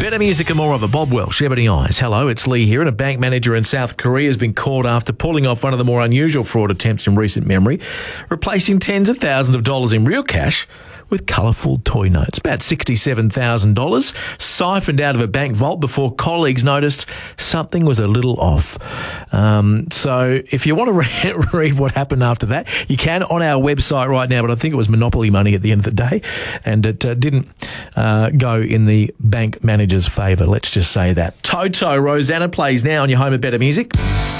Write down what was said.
Better music and more of it. Bob Welsh, Ebony Eyes. Hello, it's Lee here, and a bank manager in South Korea has been caught after pulling off one of the more unusual fraud attempts in recent memory, replacing tens of thousands of dollars in real cash with colourful toy notes. About $67,000 siphoned out of a bank vault before colleagues noticed something was a little off. So if you want to read what happened after that, you can on our website right now, but I think it was Monopoly money at the end of the day, and it didn't go in the bank manager's favour. Let's just say that. Toto, Rosanna plays now on your home of better music.